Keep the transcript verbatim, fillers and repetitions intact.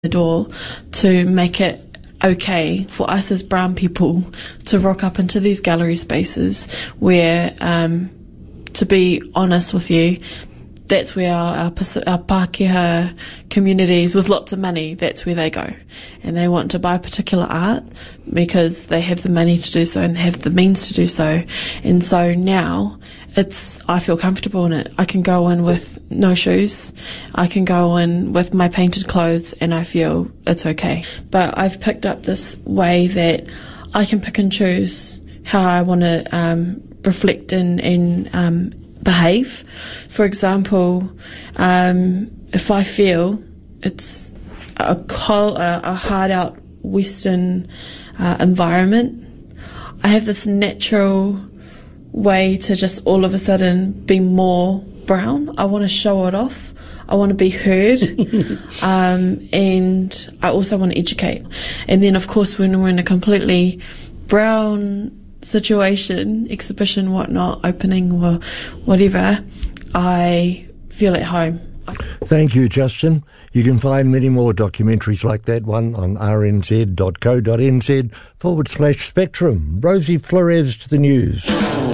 the door to make it okay for us as brown people to rock up into these gallery spaces where, um, to be honest with you, that's where our, our, our Pākehā communities with lots of money, that's where they go. And they want to buy particular art because they have the money to do so and they have the means to do so. And so now it's, I feel comfortable in it. I can go in with no shoes. I can go in with my painted clothes and I feel it's okay. But I've picked up this way that I can pick and choose how I want to um, reflect and, and um, behave. For example, um, if I feel it's a, cold, a, a hard out Western uh, environment, I have this natural way to just all of a sudden be more brown. I want to show it off. I want to be heard. um, and I also want to educate. And then, of course, when we're in a completely brown situation, exhibition, whatnot, opening or whatever, I feel at home. Thank you, Justin. You can find many more documentaries like that one on rnz.co.nz forward slash spectrum. Rosie Flores to the news.